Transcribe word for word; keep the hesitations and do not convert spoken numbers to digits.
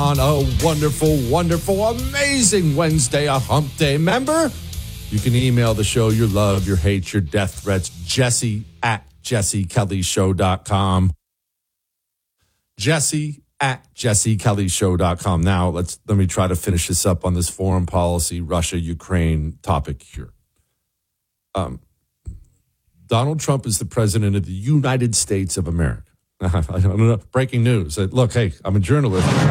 On a wonderful, wonderful, amazing Wednesday, a hump day. Remember, you can email the show your love, your hate, your death threats, Jesse at jesse kelly show dot com. Jesse at jesse kelly show dot com. Now, let's let me try to finish this up on this foreign policy, Russia-Ukraine topic here. Um, Donald Trump is the president of the United States of America. I don't know. Breaking news. Look, hey, I'm a journalist.